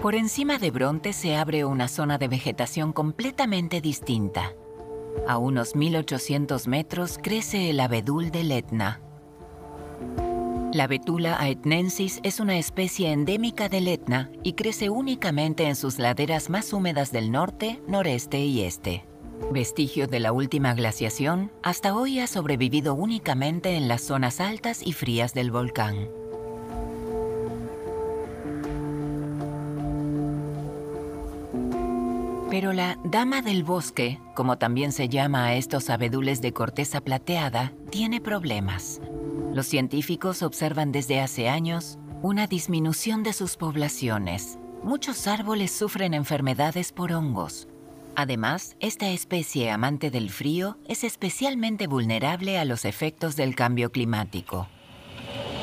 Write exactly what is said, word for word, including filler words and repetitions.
Por encima de Bronte se abre una zona de vegetación completamente distinta. A unos mil ochocientos metros crece el abedul del Etna. La Betula aetnensis es una especie endémica del Etna y crece únicamente en sus laderas más húmedas del norte, noreste y este. Vestigio de la última glaciación, hasta hoy ha sobrevivido únicamente en las zonas altas y frías del volcán. Pero la dama del bosque, como también se llama a estos abedules de corteza plateada, tiene problemas. Los científicos observan desde hace años una disminución de sus poblaciones. Muchos árboles sufren enfermedades por hongos. Además, esta especie amante del frío es especialmente vulnerable a los efectos del cambio climático.